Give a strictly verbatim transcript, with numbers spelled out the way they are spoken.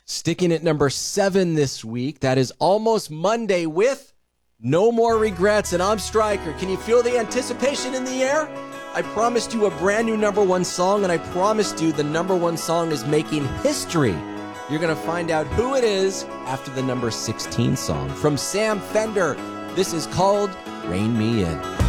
Sticking at number seven this week, that is Almost Monday with No More Regrets. And I'm Stryker. Can you feel the anticipation in the air? I promised you a brand new number one song, and I promised you the number one song is making history. You're going to find out who it is after the number sixteen song. From Sam Fender, this is called Rain Me In.